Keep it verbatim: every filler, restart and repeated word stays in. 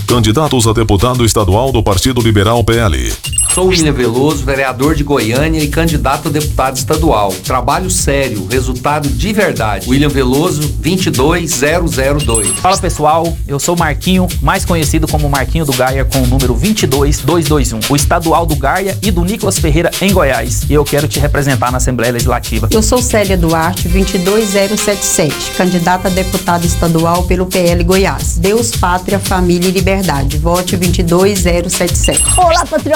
Candidatos a deputado estadual do Partido Liberal P L. Sou William Veloso, vereador de Goiânia e candidato a deputado estadual. Trabalho sério, resultado de verdade. William Veloso, vinte e dois zero zero dois. Fala pessoal, eu sou Marquinho, mais conhecido como Marquinho do Gaia, com o número vinte e dois dois dois um, o estadual do Gaia e do Nicolas Ferreira em Goiás. E eu quero te representar na Assembleia Legislativa. Eu sou Célia Duarte, vinte e dois zero sete sete, candidata a deputada estadual pelo P L Goiás. Deus, Pátria, Família e Liberdade. Vote vinte e dois zero sete sete. Olá, patriota!